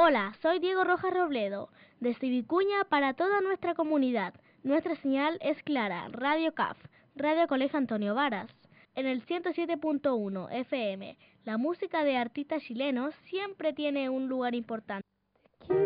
Hola, soy Diego Rojas Robledo, desde Vicuña para toda nuestra comunidad. Nuestra señal es clara, Radio CAF, Radio Colegio Antonio Varas. En el 107.1 FM, la música de artistas chilenos siempre tiene un lugar importante.